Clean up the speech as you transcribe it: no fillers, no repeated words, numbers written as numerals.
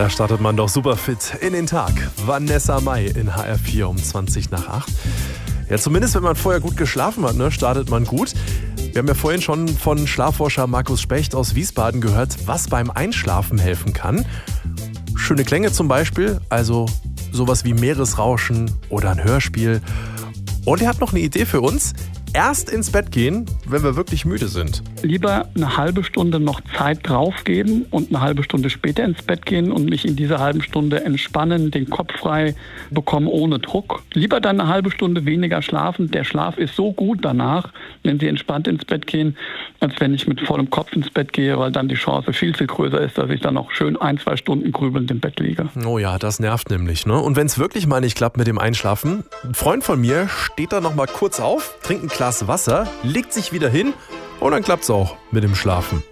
Da startet man doch super fit in den Tag. Vanessa Mai in HR4 um 7:20 Ja, zumindest wenn man vorher gut geschlafen hat, ne, startet man gut. Wir haben ja vorhin schon von Schlafforscher Markus Specht aus Wiesbaden gehört, was beim Einschlafen helfen kann. Schöne Klänge zum Beispiel, also sowas wie Meeresrauschen oder ein Hörspiel. Und er hat noch eine Idee für uns. Erst ins Bett gehen, wenn wir wirklich müde sind. Lieber eine halbe Stunde noch Zeit draufgeben und eine halbe Stunde später ins Bett gehen und mich in dieser halben Stunde entspannen, den Kopf frei bekommen ohne Druck. Lieber dann eine halbe Stunde weniger schlafen. Der Schlaf ist so gut danach, wenn Sie entspannt ins Bett gehen, als wenn ich mit vollem Kopf ins Bett gehe, weil dann die Chance viel, viel größer ist, dass ich dann noch schön 1-2 Stunden grübelnd im Bett liege. Oh ja, das nervt nämlich, ne? Und wenn es wirklich mal nicht klappt mit dem Einschlafen, ein Freund von mir steht da noch mal kurz auf, trinkt ein Glas Wasser, legt sich wieder hin und dann klappt's auch mit dem Schlafen.